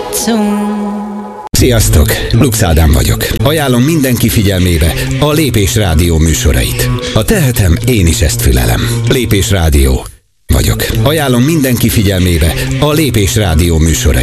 Sziasztok! Lux Ádám vagyok. Ajánlom mindenki figyelmébe a Lépés Rádió műsorait. Ha tehetem, én is ezt fülelem. Lépés Rádió vagyok. Ajánlom mindenki figyelmébe a Lépés Rádió műsorait.